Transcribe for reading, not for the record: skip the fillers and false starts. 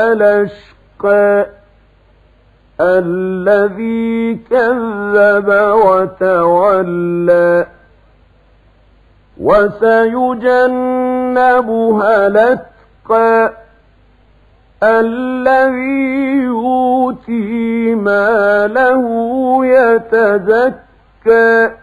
الأشقى الذي كذب وتولى وسيجنبها الأتقى الذي يؤتي ماله يتزكى